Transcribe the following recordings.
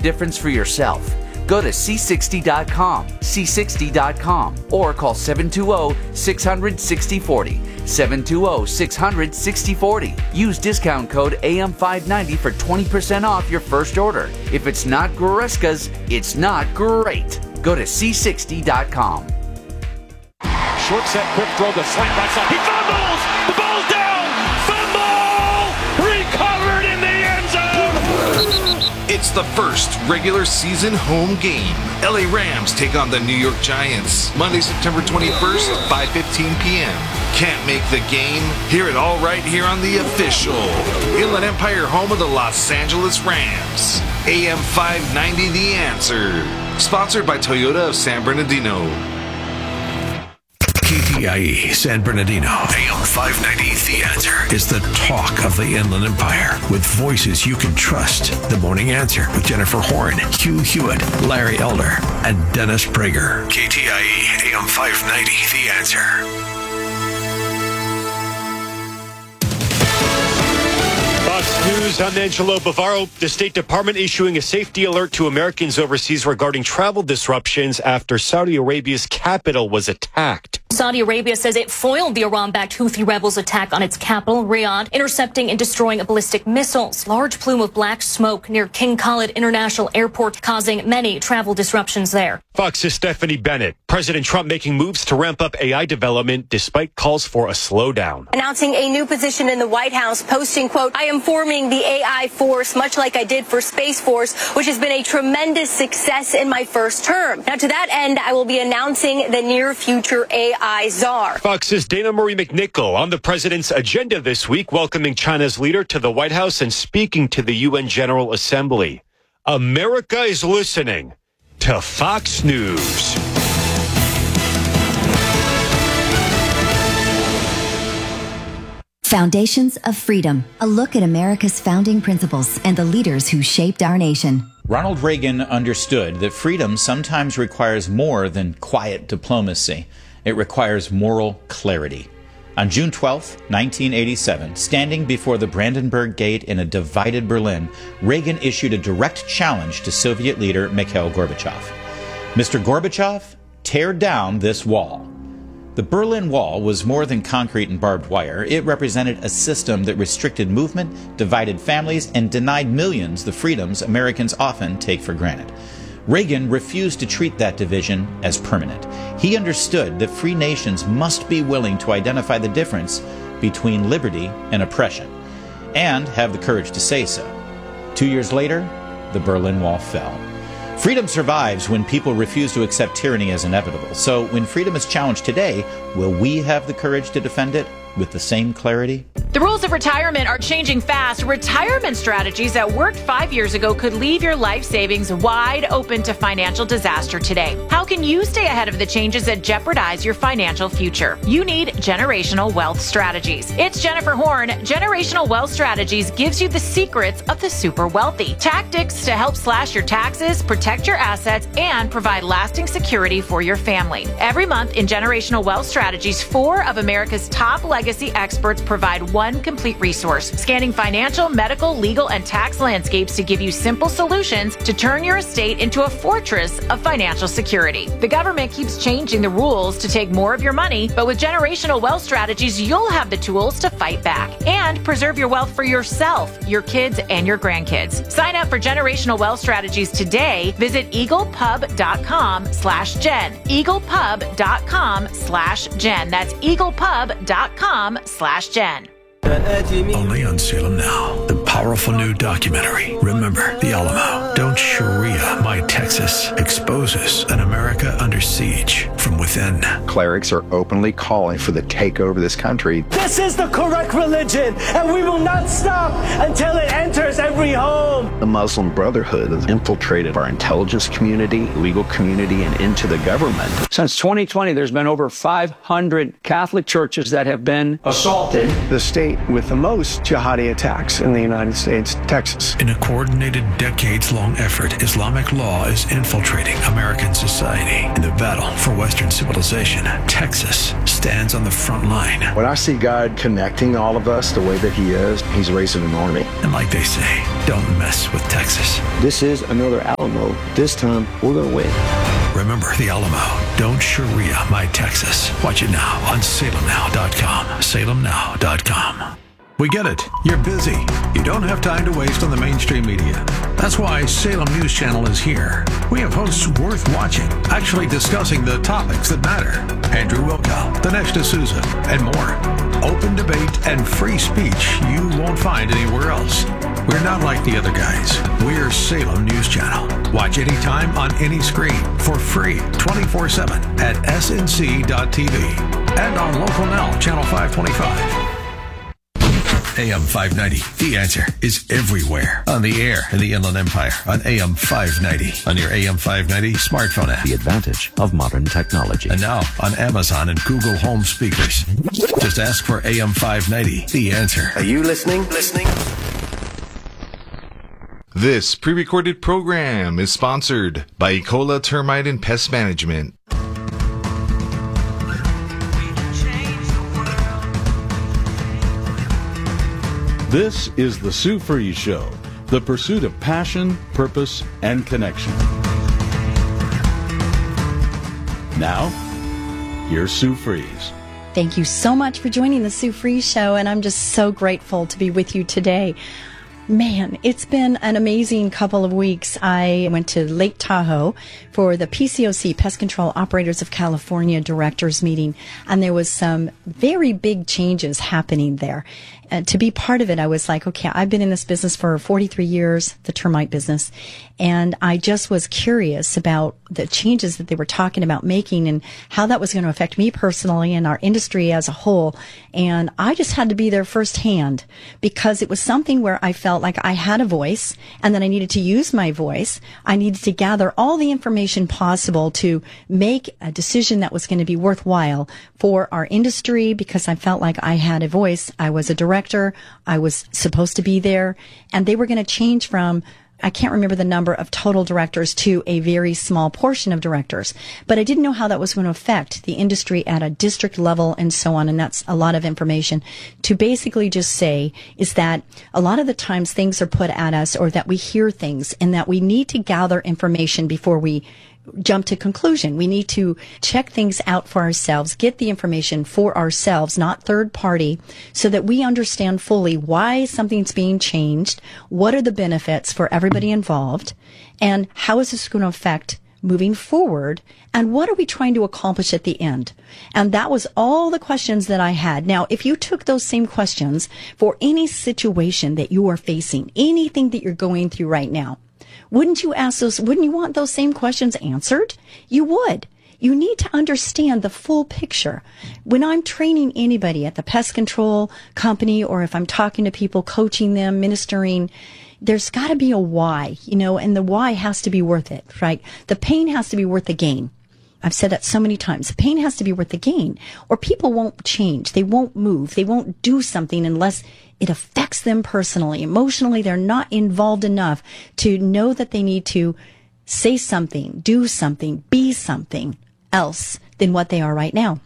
difference for yourself. Go to C60.com, C60.com, or call 720-600-6040. 720-600-6040. Use discount code AM590 for 20% off your first order. If it's not Goreska's, it's not great. Go to C60.com. Short set, quick throw, the slant right side. He fumbles! The ball's down! Fumble! Recovered in the end zone! It's the first regular season home game. LA Rams take on the New York Giants. Monday, September 21st, 5:15 p.m. Can't make the game? Hear it all right here on the official Inland Empire, home of the Los Angeles Rams. AM 590 The Answer. Sponsored by Toyota of San Bernardino. KTIE San Bernardino, AM 590 The Answer is the talk of the Inland Empire with voices you can trust. The Morning Answer with Jennifer Horn, Hugh Hewitt, Larry Elder, and Dennis Prager. KTIE AM 590 The Answer. Fox News, I'm Angelo Bavaro. The State Department issuing a safety alert to Americans overseas regarding travel disruptions after Saudi Arabia's capital was attacked. Saudi Arabia says it foiled the Iran-backed Houthi rebels' attack on its capital, Riyadh, intercepting and destroying ballistic missiles. Large plume of black smoke near King Khalid International Airport, causing many travel disruptions there. Fox's Stephanie Bennett. President Trump making moves to ramp up AI development despite calls for a slowdown. Announcing a new position in the White House, posting, quote, I am forming the AI force, much like I did for Space Force, which has been a tremendous success in my first term. Now, to that end, I will be announcing the near future AI czar. Fox's Dana Marie McNichol on the president's agenda this week, welcoming China's leader to the White House and speaking to the UN General Assembly. America is listening to Fox News. Foundations of Freedom, a look at America's founding principles and the leaders who shaped our nation. Ronald Reagan understood that freedom sometimes requires more than quiet diplomacy. It requires moral clarity. On June 12, 1987, standing before the Brandenburg Gate in a divided Berlin, Reagan issued a direct challenge to Soviet leader Mikhail Gorbachev. Mr. Gorbachev, tear down this wall. The Berlin Wall was more than concrete and barbed wire. It represented a system that restricted movement, divided families, and denied millions the freedoms Americans often take for granted. Reagan refused to treat that division as permanent. He understood that free nations must be willing to identify the difference between liberty and oppression, and have the courage to say so. 2 years later, the Berlin Wall fell. Freedom survives when people refuse to accept tyranny as inevitable. So when freedom is challenged today, will we have the courage to defend it with the same clarity? The rules of retirement are changing fast. Retirement strategies that worked 5 years ago could leave your life savings wide open to financial disaster today. How can you stay ahead of the changes that jeopardize your financial future? You need Generational Wealth Strategies. It's Jennifer Horn. Generational Wealth Strategies gives you the secrets of the super wealthy. Tactics to help slash your taxes, protect your assets, and provide lasting security for your family. Every month in Generational Wealth Strategies, 4 of America's top legacy experts provide one complete resource, scanning financial, medical, legal, and tax landscapes to give you simple solutions to turn your estate into a fortress of financial security. The government keeps changing the rules to take more of your money, but with Generational Wealth Strategies, you'll have the tools to fight back and preserve your wealth for yourself, your kids, and your grandkids. Sign up for Generational Wealth Strategies today. Visit eaglepub.com/Jen. eaglepub.com/Jen. That's eaglepub.com/Jen. Only on Salem Now, the powerful new documentary, Remember the Alamo. Don't Sharia My Texas, exposes an America under siege from within. Clerics are openly calling for the takeover of this country. This is the correct religion, and we will not stop until it enters every home. The Muslim Brotherhood has infiltrated our intelligence community, legal community, and into the government. Since 2020, there's been over 500 Catholic churches that have been assaulted. The state with the most jihadi attacks in the United States, Texas. In a coordinated decades-long effort, Islamic law is is infiltrating American society. In the battle for Western civilization, Texas stands on the front line. When I see God connecting all of us the way that he is, he's raising an army. And like they say, don't mess with Texas. This is another Alamo. This time, we're going to win. Remember the Alamo. Don't Sharia my Texas. Watch it now on salemnow.com. salemnow.com. We get it. You're busy. You don't have time to waste on the mainstream media. That's why Salem News Channel is here. We have hosts worth watching, actually discussing the topics that matter. Andrew Wilkow, Dinesh D'Souza, and more. Open debate and free speech you won't find anywhere else. We're not like the other guys. We're Salem News Channel. Watch anytime on any screen for free 24/7 at snc.tv and on Local Now, Channel 525. AM 590, The Answer, is everywhere. On the air in the Inland Empire on AM 590. On your AM 590 smartphone app. The advantage of modern technology. And now on Amazon and Google Home speakers. Just ask for AM 590, The Answer. Are you listening? This pre-recorded program is sponsored by Ecola Termite and Pest Management. This is the Sue Fries Show, the pursuit of passion, purpose, and connection. Now, here's Sue Fries. Thank you so much for joining the Sue Fries Show, and I'm just so grateful to be with you today. Man, it's been an amazing couple of weeks. I went to Lake Tahoe for the PCOC, Pest Control Operators of California Directors Meeting, and there was some very big changes happening there. To be part of it, I was like, okay, I've been in this business for 43 years, the termite business, and I just was curious about the changes that they were talking about making and how that was going to affect me personally and our industry as a whole. And I just had to be there firsthand because it was something where I felt like I had a voice and that I needed to use my voice. I needed to gather all the information possible to make a decision that was going to be worthwhile for our industry because I felt like I had a voice. I was a director. I was supposed to be there, and they were going to change from, I can't remember the number of total directors to a very small portion of directors. But I didn't know how that was going to affect the industry at a district level and so on, and that's a lot of information. To basically just say is that a lot of the times things are put at us or that we hear things and that we need to gather information before we jump to conclusion. We need to check things out for ourselves, get the information for ourselves, not third party, so that we understand fully why something's being changed, what are the benefits for everybody involved, and how is this going to affect moving forward, and what are we trying to accomplish at the end? And that was all the questions that I had. Now, if you took those same questions for any situation that you are facing, anything that you're going through right now, wouldn't you want those same questions answered? You would. You need to understand the full picture. When I'm training anybody at the pest control company, or if I'm talking to people, coaching them, ministering, there's got to be a why, and the why has to be worth it, right? The pain has to be worth the gain. I've said that so many times. The pain has to be worth the gain, or people won't change. They won't move. They won't do something unless it affects them personally. Emotionally, they're not involved enough to know that they need to say something, do something, be something else than what they are right now.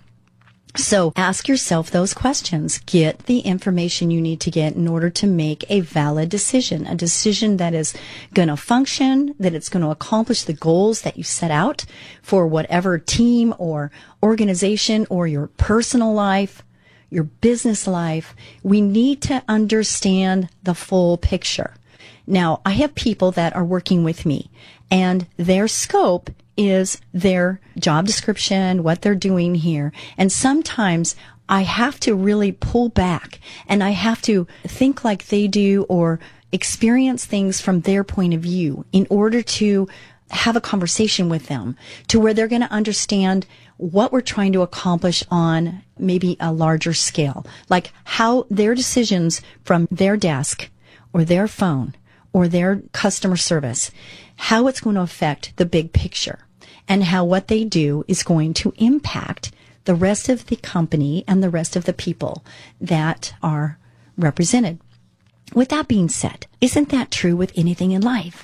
So ask yourself those questions. Get the information you need to get in order to make a valid decision, a decision that is going to function, that it's going to accomplish the goals that you set out for whatever team or organization or your personal life, your business life. We need to understand the full picture. Now, I have people that are working with me, and their scope is their job description, what they're doing here. And sometimes I have to really pull back and I have to think like they do or experience things from their point of view in order to have a conversation with them to where they're going to understand what we're trying to accomplish on maybe a larger scale, like how their decisions from their desk or their phone or their customer service, how it's going to affect the big picture. And how what they do is going to impact the rest of the company and the rest of the people that are represented. With that being said, isn't that true with anything in life?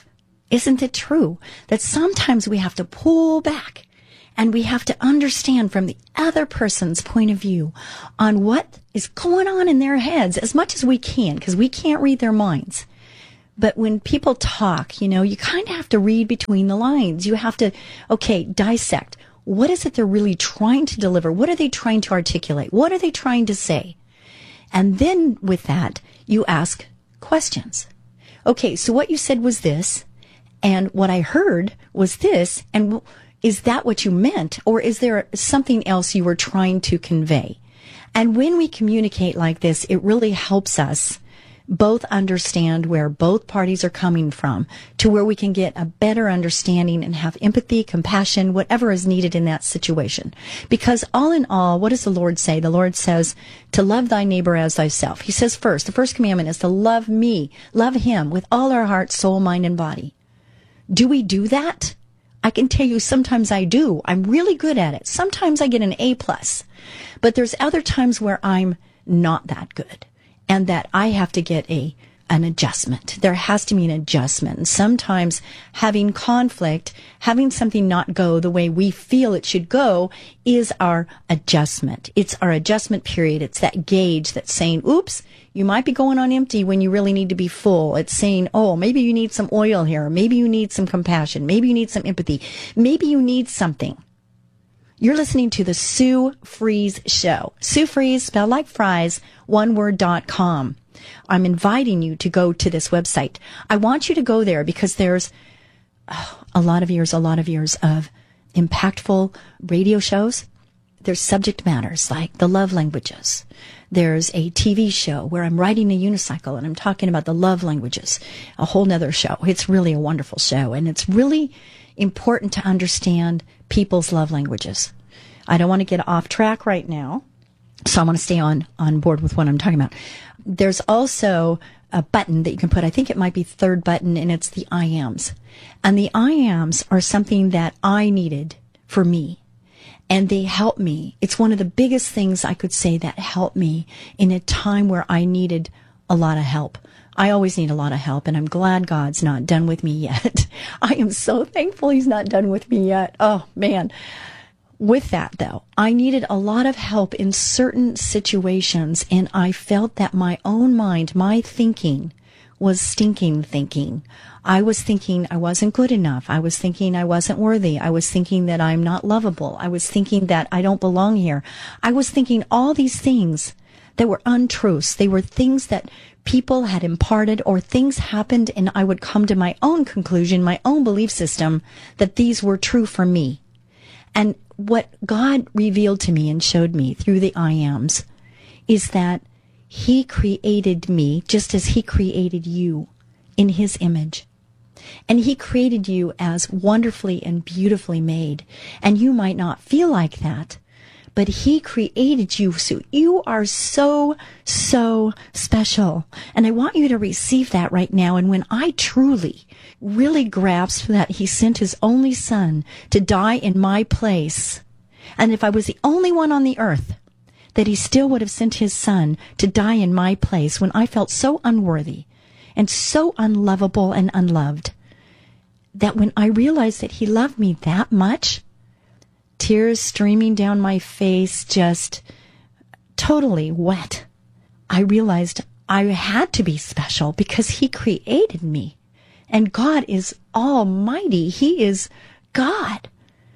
Isn't it true that sometimes we have to pull back and we have to understand from the other person's point of view on what is going on in their heads as much as we can, because we can't read their minds. But when people talk, you kind of have to read between the lines. You have to, dissect. What is it they're really trying to deliver? What are they trying to articulate? What are they trying to say? And then with that, you ask questions. Okay, so what you said was this, and what I heard was this, and is that what you meant? Or is there something else you were trying to convey? And when we communicate like this, it really helps us both understand where both parties are coming from, to where we can get a better understanding and have empathy, compassion, whatever is needed in that situation. Because all in all, what does the Lord say? The Lord says to love thy neighbor as thyself. He says the first commandment is to love me, love him with all our heart, soul, mind, and body. Do we do that? I can tell you sometimes I do. I'm really good at it. Sometimes I get an A+. But there's other times where I'm not that good, and that I have to get an adjustment. There has to be an adjustment. And sometimes having conflict, having something not go the way we feel it should go, is our adjustment. It's our adjustment period. It's that gauge that's saying, oops, you might be going on empty when you really need to be full. It's saying, oh, maybe you need some oil here. Maybe you need some compassion. Maybe you need some empathy. Maybe you need something. You're listening to the Sue Fries Show. Sue Fries, spelled like fries, oneword.com. I'm inviting you to go to this website. I want you to go there because there's a lot of years of impactful radio shows. There's subject matters like the love languages. There's a TV show where I'm riding a unicycle and I'm talking about the love languages, a whole nother show. It's really a wonderful show, and it's really important to understand people's love languages. I don't want to get off track right now, so I want to stay on board with what I'm talking about. There's also a button that you can put, I think it might be the third button, and it's the I ams. And the I ams are something that I needed for me, and they help me. It's one of the biggest things I could say that helped me in a time where I needed a lot of help. I always need a lot of help, and I'm glad God's not done with me yet. I am so thankful he's not done with me yet. Oh, man. With that, though, I needed a lot of help in certain situations, and I felt that my own mind, my thinking, was stinking thinking. I was thinking I wasn't good enough. I was thinking I wasn't worthy. I was thinking that I'm not lovable. I was thinking that I don't belong here. I was thinking all these things that were untruths. They were things that people had imparted, or things happened, and I would come to my own conclusion, my own belief system, that these were true for me. And what God revealed to me and showed me through the I ams is that he created me just as he created you in his image. And he created you as wonderfully and beautifully made. And you might not feel like that, but he created you, so you are so, so special. And I want you to receive that right now. And when I truly, really grasp that he sent his only son to die in my place, and if I was the only one on the earth, that he still would have sent his son to die in my place when I felt so unworthy and so unlovable and unloved, that when I realized that he loved me that much, tears streaming down my face, just totally wet, I realized I had to be special because he created me. And God is almighty. He is God.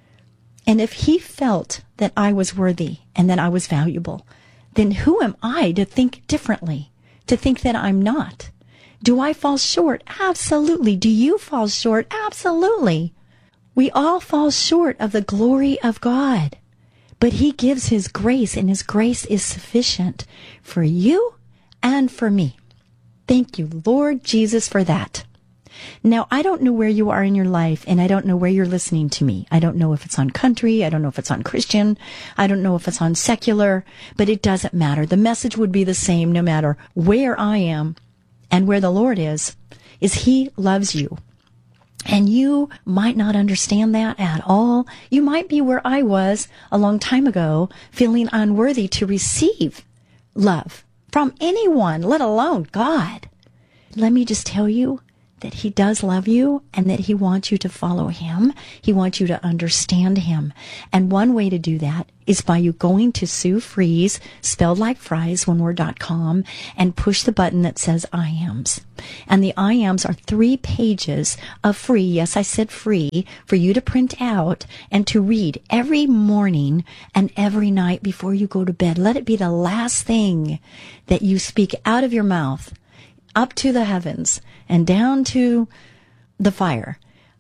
And if he felt that I was worthy and that I was valuable, then who am I to think differently, to think that I'm not? Do I fall short? Absolutely. Do you fall short? Absolutely. We all fall short of the glory of God, but he gives his grace, and his grace is sufficient for you and for me. Thank you, Lord Jesus, for that. Now, I don't know where you are in your life, and I don't know where you're listening to me. I don't know if it's on country. I don't know if it's on Christian. I don't know if it's on secular, but it doesn't matter. The message would be the same no matter where I am and where the Lord is he loves you. And you might not understand that at all. You might be where I was a long time ago, feeling unworthy to receive love from anyone, let alone God. Let me just tell you that he does love you and that he wants you to follow him. He wants you to understand him. And one way to do that is by you going to Sue Fries, spelled like fries, oneword.com, and push the button that says I Ams. And the I Ams are 3 pages of free, yes, I said free, for you to print out and to read every morning and every night before you go to bed. Let it be the last thing that you speak out of your mouth, up to the heavens and down to the fire.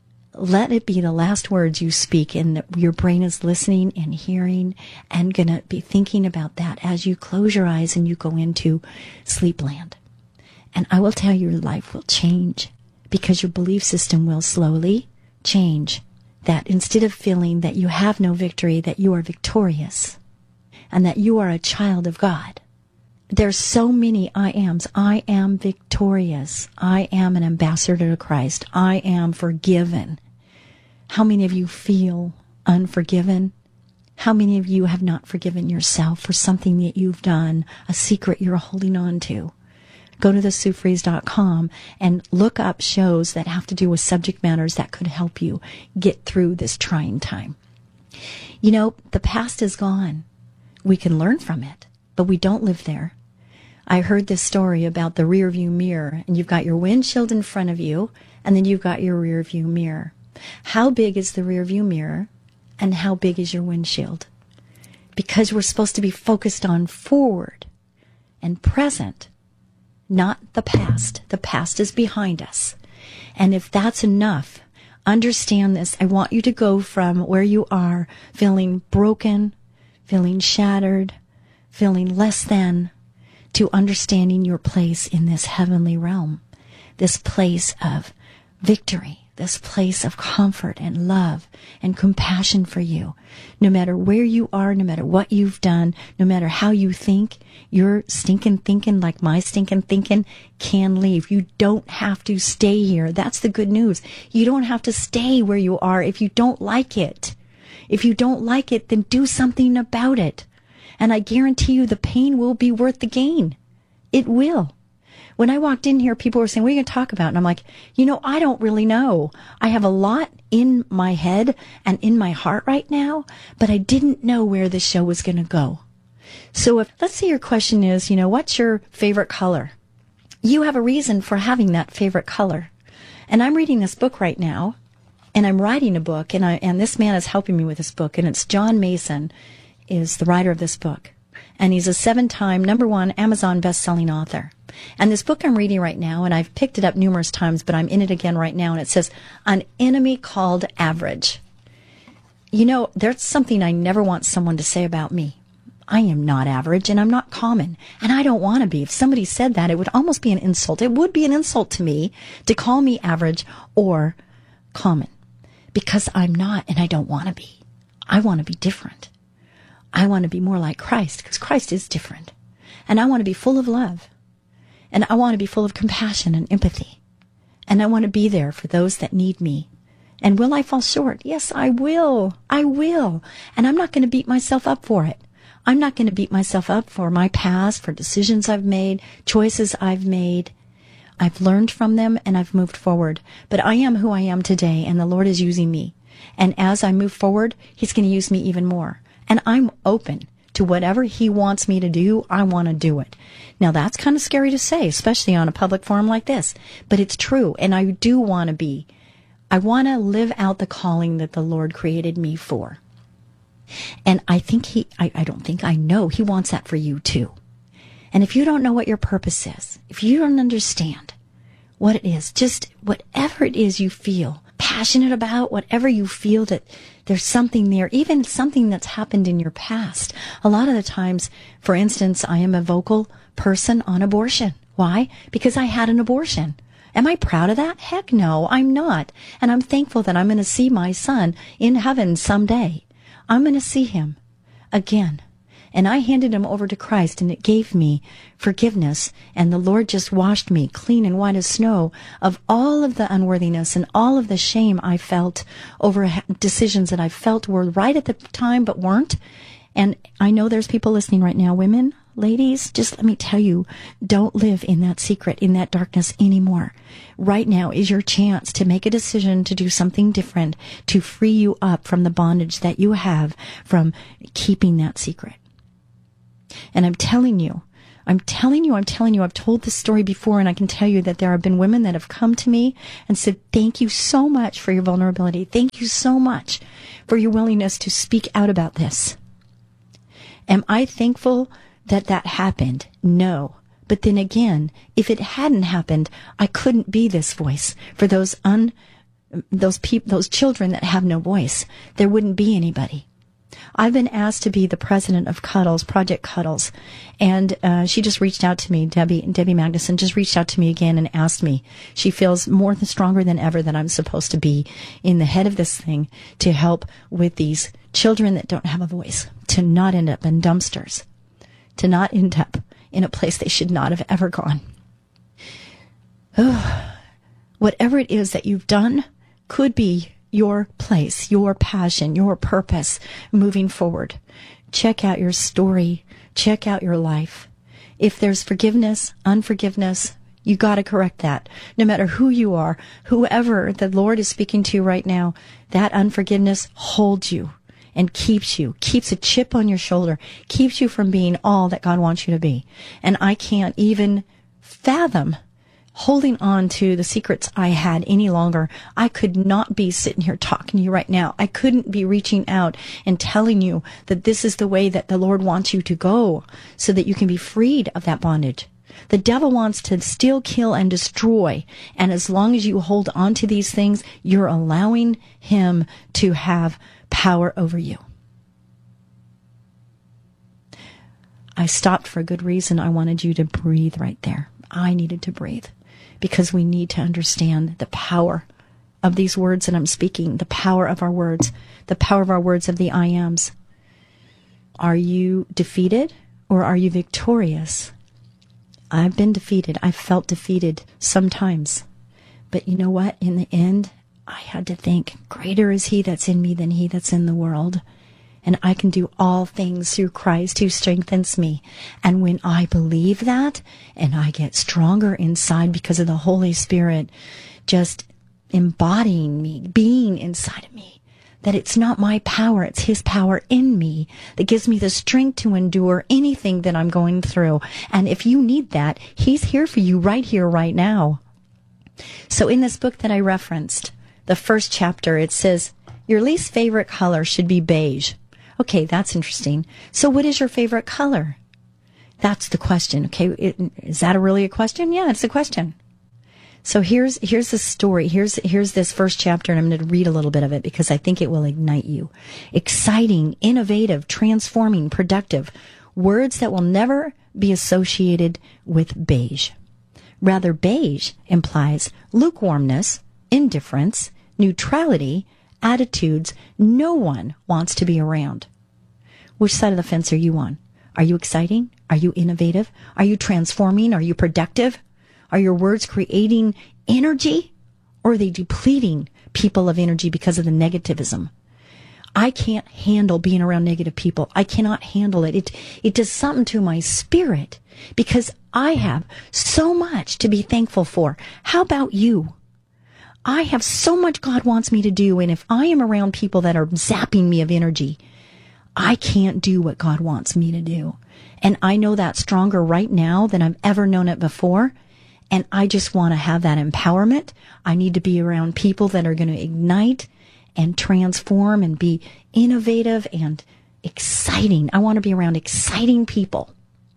Let it be the last words you speak, and your brain is listening and hearing and going to be thinking about that as you close your eyes and you go into sleepland. And I will tell you, your life will change because your belief system will slowly change. That instead of feeling that you have no victory, that you are victorious and that you are a child of God. There's so many I ams. I am victorious. I am an ambassador to Christ. I am forgiven. How many of you feel unforgiven? How many of you have not forgiven yourself for something that you've done, a secret you're holding on to? Go to thesuefries.com and look up shows that have to do with subject matters that could help you get through this trying time. You know, the past is gone. We can learn from it, but we don't live there. I heard this story about the rear view mirror, and you've got your windshield in front of you, and then you've got your rear view mirror. How big is the rear view mirror, and how big is your windshield? Because we're supposed to be focused on forward and present, not the past. The past is behind us. And if that's enough, understand this. I want you to go from where you are feeling broken, feeling shattered, feeling less than, to understanding your place in this heavenly realm, this place of victory, this place of comfort and love and compassion for you. No matter where you are, no matter what you've done, no matter how you think, your stinking thinking, like my stinking thinking, can leave. You don't have to stay here. That's the good news. You don't have to stay where you are if you don't like it. If you don't like it, then do something about it. And I guarantee you the pain will be worth the gain. It will. When I walked in here, people were saying, what are you going to talk about? And I'm like, I don't really know. I have a lot in my head and in my heart right now, but I didn't know where this show was going to go. So let's say your question is, what's your favorite color? You have a reason for having that favorite color. And I'm reading this book right now, and I'm writing a book, and this man is helping me with this book, and it's John Mason is the writer of this book. And he's a 7-time #1 Amazon best-selling author. And this book I'm reading right now, and I've picked it up numerous times, but I'm in it again right now, and it says, An Enemy Called Average. There's something I never want someone to say about me. I am not average, and I'm not common, and I don't want to be. If somebody said that, it would almost be an insult. It would be an insult to me to call me average or common, because I'm not, and I don't want to be. I want to be different. I want to be more like Christ, because Christ is different. And I want to be full of love. And I want to be full of compassion and empathy. And I want to be there for those that need me. And will I fall short? Yes, I will. I will. And I'm not going to beat myself up for it. I'm not going to beat myself up for my past, for decisions I've made, choices I've made. I've learned from them and I've moved forward. But I am who I am today, and the Lord is using me. And as I move forward, He's going to use me even more. And I'm open to whatever He wants me to do. I want to do it. Now, that's kind of scary to say, especially on a public forum like this. But it's true. And I do want to be. I want to live out the calling that the Lord created me for. And I think I know He wants that for you too. And if you don't know what your purpose is, if you don't understand what it is, just whatever it is you feel passionate about, whatever you feel that there's something there, even something that's happened in your past. A lot of the times, for instance, I am a vocal person on abortion. Why? Because I had an abortion. Am I proud of that? Heck no, I'm not. And I'm thankful that I'm going to see my son in heaven someday. I'm going to see him again. And I handed him over to Christ, and it gave me forgiveness. And the Lord just washed me clean and white as snow of all of the unworthiness and all of the shame I felt over decisions that I felt were right at the time but weren't. And I know there's people listening right now, women, ladies, just let me tell you, don't live in that secret, in that darkness anymore. Right now is your chance to make a decision to do something different, to free you up from the bondage that you have from keeping that secret. And I'm telling you, I've told this story before, and I can tell you that there have been women that have come to me and said, thank you so much for your vulnerability. Thank you so much for your willingness to speak out about this. Am I thankful that that happened? No. But then again, if it hadn't happened, I couldn't be this voice for those children that have no voice. There wouldn't be anybody. I've been asked to be the president of Cuddles, Project Cuddles, and she just reached out to me, Debbie Magnuson just reached out to me again and asked me. She feels more stronger than ever that I'm supposed to be in the head of this thing to help with these children that don't have a voice, to not end up in dumpsters, to not end up in a place they should not have ever gone. Whatever it is that you've done could be your place, your passion, your purpose moving forward. Check out your story. Check out your life. If there's forgiveness, unforgiveness, you got to correct that. No matter who you are, whoever the Lord is speaking to right now, that unforgiveness holds you and keeps a chip on your shoulder, keeps you from being all that God wants you to be. And I can't even fathom holding on to the secrets I had any longer. I could not be sitting here talking to you right now. I couldn't be reaching out and telling you that this is the way that the Lord wants you to go so that you can be freed of that bondage. The devil wants to steal, kill, and destroy. And as long as you hold on to these things, you're allowing him to have power over you. I stopped for a good reason. I wanted you to breathe right there. I needed to breathe. Because we need to understand the power of these words that I'm speaking, the power of our words, the power of our words of the I ams. Are you defeated or are you victorious? I've been defeated. I've felt defeated sometimes. But you know what? In the end, I had to think, greater is he that's in me than he that's in the world. And I can do all things through Christ who strengthens me. And when I believe that, and I get stronger inside because of the Holy Spirit just embodying me, being inside of me, that it's not my power, it's his power in me that gives me the strength to endure anything that I'm going through. And if you need that, he's here for you right here, right now. So in this book that I referenced, the first chapter, it says, your least favorite color should be beige. Okay, that's interesting. So what is your favorite color? That's the question. Okay, is that really a question? Yeah, it's a question. So here's the story. Here's this first chapter, and I'm going to read a little bit of it because I think it will ignite you. Exciting, innovative, transforming, productive. Words that will never be associated with beige. Rather, beige implies lukewarmness, indifference, neutrality, attitudes no one wants to be around. Which side of the fence are you on? Are you exciting? Are you innovative? Are you transforming? Are you productive? Are your words creating energy? Or are they depleting people of energy because of the negativism? I can't handle being around negative people. I cannot handle it. It does something to my spirit because I have so much to be thankful for. How about you? I have so much God wants me to do, and if I am around people that are zapping me of energy, I can't do what God wants me to do. And I know that stronger right now than I've ever known it before, and I just want to have that empowerment. I need to be around people that are going to ignite and transform and be innovative and exciting. I want to be around exciting people.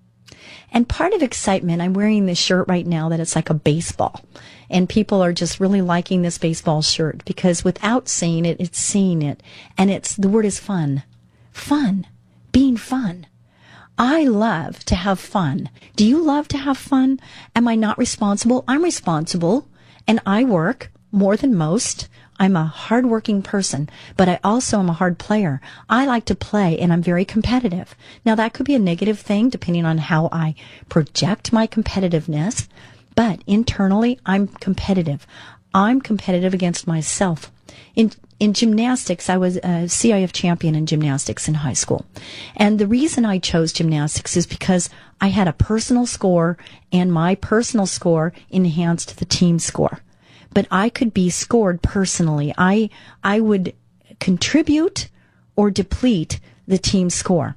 And part of excitement, I'm wearing this shirt right now that it's like a baseball. And people are just really liking this baseball shirt because without saying it, it's seeing it. And the word is fun. Fun. Being fun. I love to have fun. Do you love to have fun? Am I not responsible? I'm responsible. And I work more than most. I'm a hardworking person, but I also am a hard player. I like to play, and I'm very competitive. Now, that could be a negative thing, depending on how I project my competitiveness, but internally, I'm competitive. I'm competitive against myself. In gymnastics, I was a CIF champion in gymnastics in high school. And the reason I chose gymnastics is because I had a personal score, and my personal score enhanced the team score. But I could be scored personally. I would contribute or deplete the team score.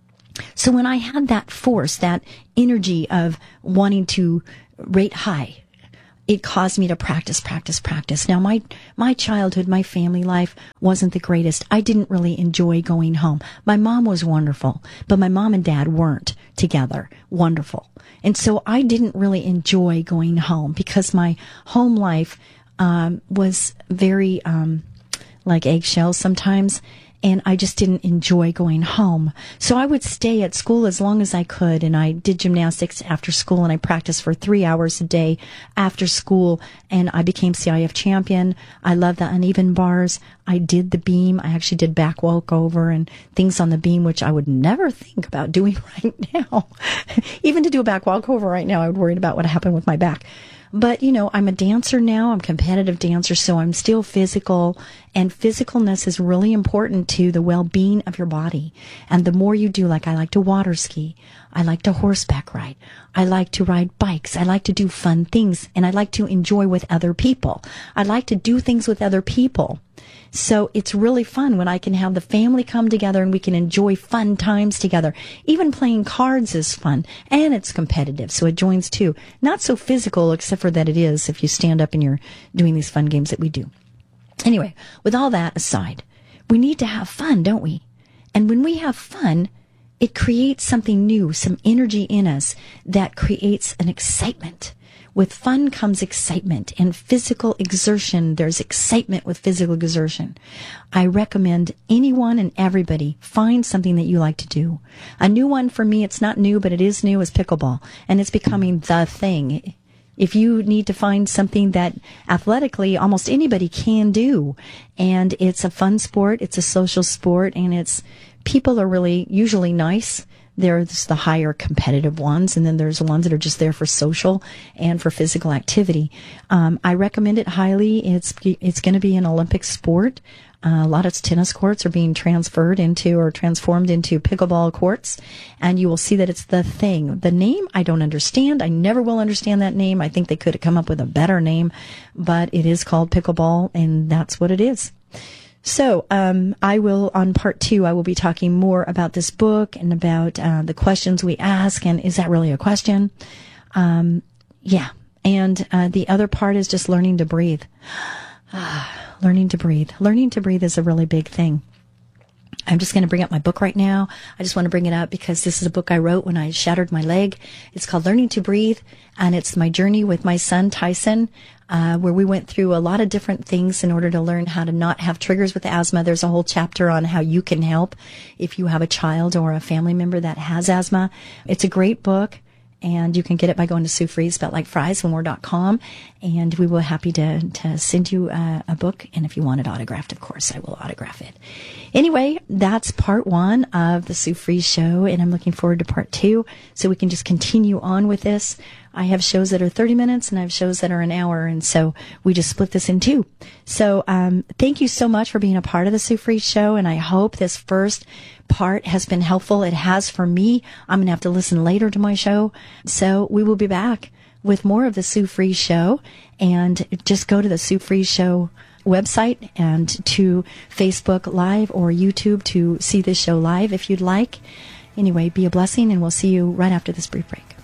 So when I had that force, that energy of wanting to rate high, it caused me to practice. Now, my childhood, my family life wasn't the greatest. I didn't really enjoy going home. My mom was wonderful, but my mom and dad weren't together. Wonderful. And so I didn't really enjoy going home because my home life was very like eggshells sometimes. And I just didn't enjoy going home. So I would stay at school as long as I could, and I did gymnastics after school, and I practiced for 3 hours a day after school, and I became CIF champion. I love the uneven bars. I did the beam. I actually did back walkover and things on the beam, which I would never think about doing right now. Even to do a back walkover right now, I would worry about what happened with my back. But, you know, I'm a dancer now. I'm a competitive dancer, so I'm still physical. And physicalness is really important to the well-being of your body. And the more you do, like I like to water ski. I like to horseback ride. I like to ride bikes. I like to do fun things. And I like to enjoy with other people. I like to do things with other people. So it's really fun when I can have the family come together and we can enjoy fun times together. Even playing cards is fun, and it's competitive, so it joins too. Not so physical, except for that it is if you stand up and you're doing these fun games that we do. Anyway, with all that aside, we need to have fun, don't we? And when we have fun, it creates something new, some energy in us that creates an excitement. With fun comes excitement and physical exertion. There's excitement with physical exertion. I recommend anyone and everybody find something that you like to do. A new one for me, it's not new, but it is new, is pickleball. And it's becoming the thing. If you need to find something that athletically almost anybody can do, and it's a fun sport, it's a social sport, and it's people are really usually nice. There's the higher competitive ones, and then there's the ones that are just there for social and for physical activity. I recommend it highly. It's going to be an Olympic sport. A lot of tennis courts are being transformed into pickleball courts, and you will see that it's the thing. The name, I don't understand. I never will understand that name. I think they could have come up with a better name, but it is called pickleball, and that's what it is. So, I will, on part 2, I will be talking more about this book and about the questions we ask, and is that really a question? Yeah. And the other part is just learning to breathe. Learning to breathe. Learning to breathe is a really big thing. I'm just going to bring up my book right now. I just want to bring it up because this is a book I wrote when I shattered my leg. It's called Learning to Breathe, and it's my journey with my son, Tyson, where we went through a lot of different things in order to learn how to not have triggers with asthma. There's a whole chapter on how you can help if you have a child or a family member that has asthma. It's a great book. And you can get it by going to Sue Fries, spelled like fries, more.com. And we will be happy to send you a book. And if you want it autographed, of course, I will autograph it. Anyway, that's part 1 of the Sue Fries Show. And I'm looking forward to part 2 so we can just continue on with this. I have shows that are 30 minutes and I have shows that are an hour. And so we just split this in 2. So thank you so much for being a part of the Sue Fries Show. And I hope this first part has been helpful. It has for me. I'm going to have to listen later to my show. So we will be back with more of the Sue Fries Show. And just go to the Sue Fries Show website and to Facebook Live or YouTube to see this show live if you'd like. Anyway, be a blessing, and we'll see you right after this brief break.